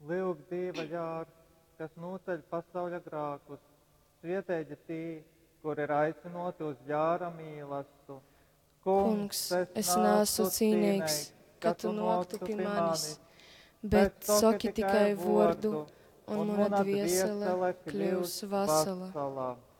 Lūk, Dieva jārs, kas noceļ pasauļa grākus, svietēģi tī, kur ir aicinoti uz jāra mīlestību. Kungs, es neesmu cienīgs, ka tu noktu pie manis, bet saki tikai vārdu, un mana dviesele kļūs vesela.